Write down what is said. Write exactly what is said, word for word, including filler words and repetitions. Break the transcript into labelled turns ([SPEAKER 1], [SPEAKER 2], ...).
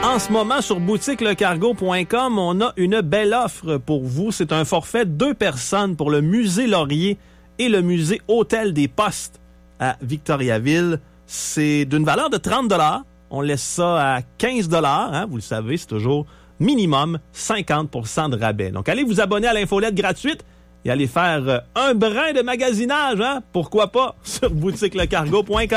[SPEAKER 1] En ce moment, sur boutique le cargo point com, on a une belle offre pour vous. C'est un forfait deux personnes pour le musée Laurier et le musée Hôtel des Postes à Victoriaville. C'est d'une valeur de trente dollars. On laisse ça à quinze dollars. Hein? Vous le savez, c'est toujours minimum cinquante pour cent de rabais. Donc, allez vous abonner à l'infolette gratuite et allez faire un brin de magasinage. Hein? Pourquoi pas sur boutique le cargo point com.